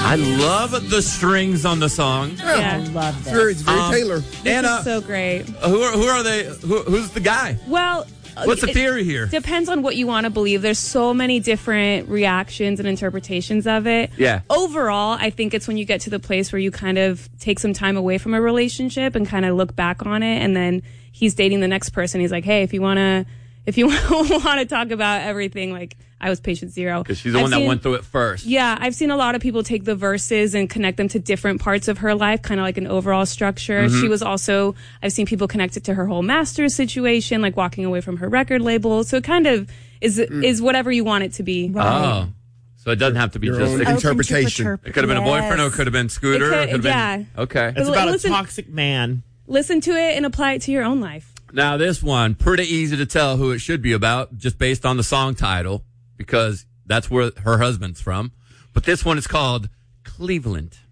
I love the strings on the song. Yeah. I love this. It's very Taylor. And This is so great. who are they? Who's the guy? Well, What's the theory here? Depends on what you want to believe. There's so many different reactions and interpretations of it. Yeah. Overall, I think it's when you get to the place where you kind of take some time away from a relationship and kind of look back on it, and then he's dating the next person. He's like, hey, if you want to talk about everything, like, I was patient zero. Because she's the one that went through it first. Yeah, I've seen a lot of people take the verses and connect them to different parts of her life, kind of like an overall structure. Mm-hmm. She was also, I've seen people connect it to her whole master's situation, like walking away from her record label. So it kind of is whatever you want it to be. Oh. So it doesn't have to be Your just... own It interpretation. could have been a boyfriend or it could have been Scooter. It could- have been, yeah. Okay. It's about Listen- a toxic man. Listen to it and apply it to your own life. Now, this one, pretty easy to tell who it should be about just based on the song title because that's where her husband's from. But this one is called Cleveland.